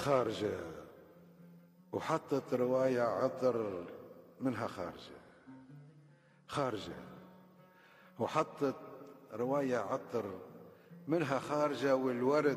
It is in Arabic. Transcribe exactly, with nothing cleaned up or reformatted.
خارجة، وحطت رواية عطر منها خارجة. خارجة وحطت رواية عطر منها خارجة، والورد